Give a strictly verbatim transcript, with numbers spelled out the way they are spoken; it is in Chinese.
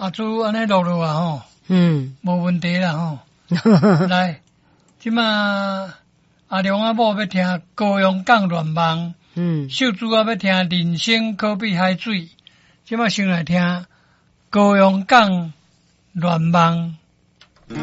阿朱安尼录落啊吼， 嗯， 无问题啦吼。来，即马阿良阿某要听高阳港乱梦， 嗯， 秀珠啊要听人生可比海水，即马先来听高阳港乱梦。